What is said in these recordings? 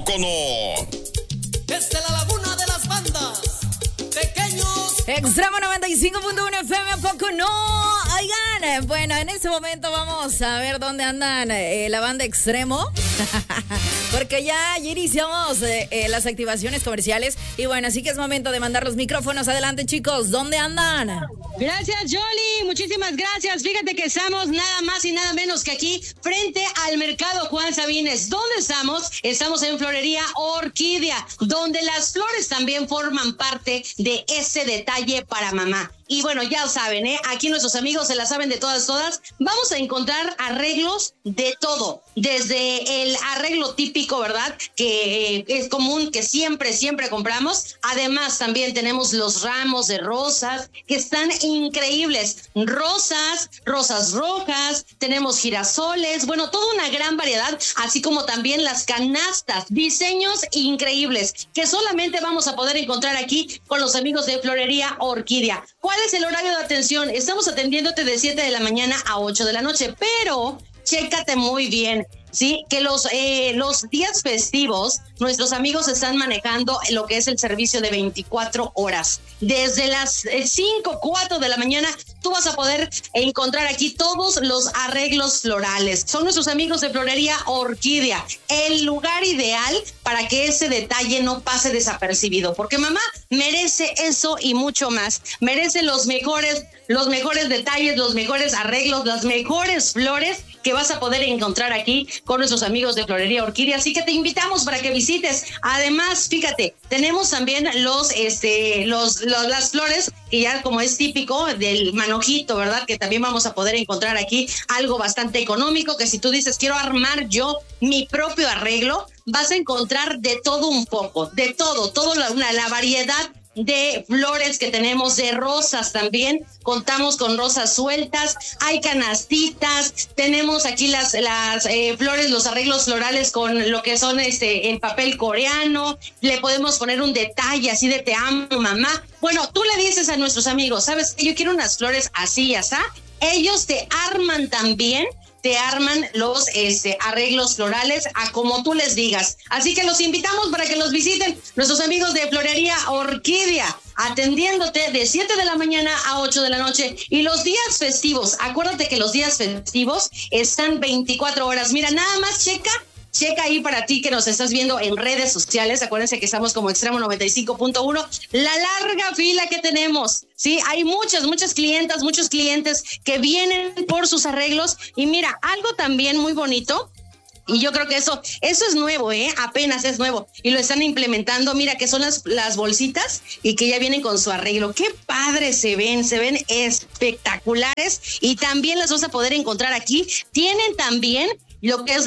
poco no? Desde la laguna de las bandas, pequeños. Extremo 95.1 FM, ¿a poco no? Oigan, bueno, en este momento vamos a ver dónde andan la banda Extremo. Porque ya iniciamos las activaciones comerciales. Y bueno, así que es momento de mandar los micrófonos. Adelante, chicos, ¿dónde andan? Gracias, Yoli, muchísimas gracias. Fíjate que estamos nada más y nada menos que aquí frente al mercado Juan Sabines. ¿Dónde estamos? Estamos en Florería Orquídea, donde las flores también forman parte de ese detalle para mamá. Y bueno, ya saben, aquí nuestros amigos se la saben de todas. Vamos a encontrar arreglos de todo, desde el arreglo típico, ¿verdad? Que es común, que siempre compramos. Además, también tenemos los ramos de rosas, que están increíbles. Rosas rojas, tenemos girasoles, bueno, toda una gran variedad, así como también las canastas, diseños increíbles, que solamente vamos a poder encontrar aquí con los amigos de Florería Orquídea. ¿Cuál es el horario de atención? Estamos atendiéndote de 7 de la mañana a 8 de la noche, pero chécate muy bien, ¿sí? Que los días festivos, nuestros amigos están manejando lo que es el servicio de 24 horas. Desde las 4 de la mañana, tú vas a poder encontrar aquí todos los arreglos florales. Son nuestros amigos de Florería Orquídea, el lugar ideal para que ese detalle no pase desapercibido, porque mamá merece eso y mucho más. Merece los mejores detalles, los mejores arreglos, las mejores flores que vas a poder encontrar aquí con nuestros amigos de Florería Orquídea, así que te invitamos para que visites. Además, fíjate, tenemos también las flores, que ya como es típico del manojito, ¿verdad? Que también vamos a poder encontrar aquí algo bastante económico, que si tú dices, quiero armar yo mi propio arreglo, vas a encontrar de todo un poco, de todo, la variedad de flores que tenemos, de rosas también. Contamos con rosas sueltas, hay canastitas, tenemos aquí las flores, los arreglos florales con lo que son en papel coreano. Le podemos poner un detalle así de te amo, mamá. Bueno, tú le dices a nuestros amigos, ¿sabes qué? Yo quiero unas flores así y así. Ellos te arman también, te arman los arreglos florales a como tú les digas. Así que los invitamos para que los visiten nuestros amigos de Florería Orquídea, atendiéndote de 7 de la mañana a 8 de la noche. Y los días festivos, acuérdate que los días festivos están 24 horas. Mira, nada más checa ahí para ti que nos estás viendo en redes sociales. Acuérdense que estamos como Extremo 95.1. La larga fila que tenemos, ¿sí? Hay muchos clientes que vienen por sus arreglos. Y mira, algo también muy bonito, y yo creo que eso es nuevo, apenas es nuevo, y lo están implementando. Mira, que son las bolsitas y que ya vienen con su arreglo. Qué padre se ven espectaculares, y también las vas a poder encontrar aquí. Tienen también lo que es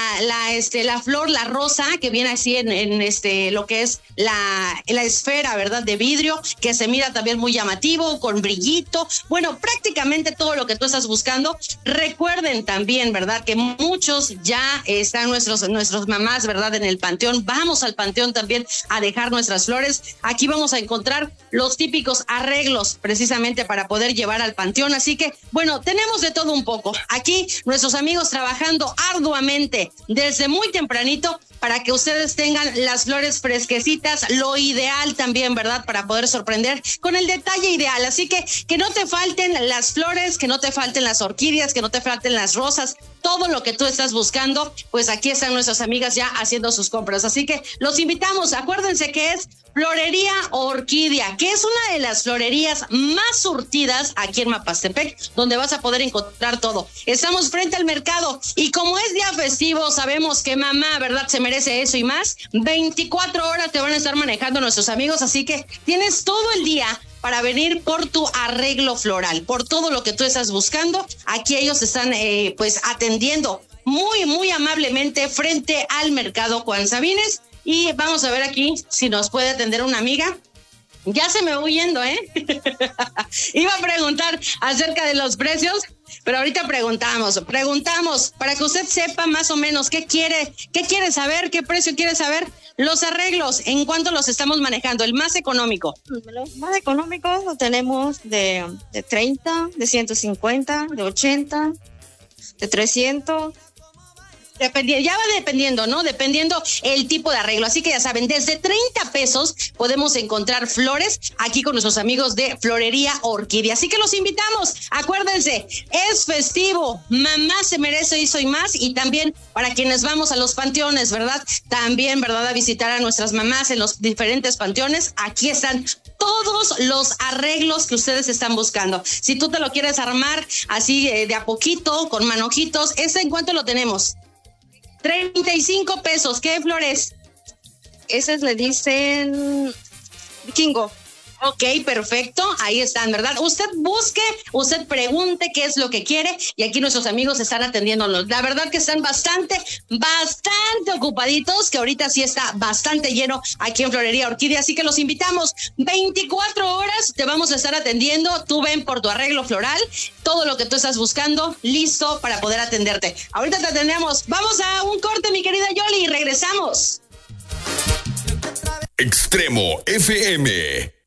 la flor, la rosa, que viene así en lo que es la esfera, ¿verdad? De vidrio, que se mira también muy llamativo, con brillito. Bueno, prácticamente todo lo que tú estás buscando. Recuerden también, ¿verdad? Que muchos ya están nuestros mamás, ¿verdad? En el panteón. Vamos al panteón también a dejar nuestras flores. Aquí vamos a encontrar los típicos arreglos precisamente para poder llevar al panteón. Así que, bueno, tenemos de todo un poco. Aquí nuestros amigos trabajando arduamente desde muy tempranito para que ustedes tengan las flores fresquecitas, lo ideal también, ¿verdad? Para poder sorprender con el detalle ideal. Así que no te falten las flores, que no te falten las orquídeas, que no te falten las rosas, todo lo que tú estás buscando, pues aquí están nuestras amigas ya haciendo sus compras. Así que los invitamos, acuérdense que es Florería Orquídea, que es una de las florerías más surtidas aquí en Mapastepec, donde vas a poder encontrar todo. Estamos frente al mercado, y como es día festivo, sabemos que mamá, ¿verdad?, se merece eso y más. 24 horas te van a estar manejando nuestros amigos, así que tienes todo el día para venir por tu arreglo floral, por todo lo que tú estás buscando. Aquí ellos están pues atendiendo muy amablemente frente al mercado Juan Sabines. Y vamos a ver aquí si nos puede atender una amiga. Ya se me va huyendo, Iba a preguntar acerca de los precios, pero ahorita preguntamos para que usted sepa más o menos qué quiere saber, qué precio quiere saber. Los arreglos, ¿en cuánto los estamos manejando? El más económico. Los más económicos los tenemos de 30, de 150, de 80, de 300, Ya va dependiendo, ¿no? Dependiendo el tipo de arreglo. Así que ya saben, desde 30 pesos podemos encontrar flores aquí con nuestros amigos de Florería Orquídea. Así que los invitamos. Acuérdense, es festivo. Mamá se merece y soy más. Y también para quienes vamos a los panteones, ¿verdad? También, ¿verdad? A visitar a nuestras mamás en los diferentes panteones. Aquí están todos los arreglos que ustedes están buscando. Si tú te lo quieres armar así de a poquito, con manojitos, ¿en cuánto lo tenemos? 35 pesos. ¿Qué flores? Esas le dicen vikingo. Ok, perfecto. Ahí están, ¿verdad? Usted busque, usted pregunte qué es lo que quiere y aquí nuestros amigos están atendiéndonos. La verdad que están bastante ocupaditos, que ahorita sí está bastante lleno aquí en Florería Orquídea, así que los invitamos. 24 horas te vamos a estar atendiendo. Tú ven por tu arreglo floral, todo lo que tú estás buscando, listo para poder atenderte. Ahorita te atendemos. Vamos a un corte, mi querida Yoli, y regresamos. Extremo FM.